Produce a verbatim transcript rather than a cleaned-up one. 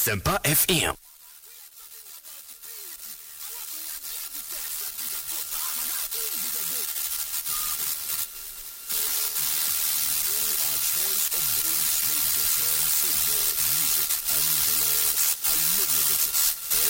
Sempa F M. Football, music, and the laws. Unlimited.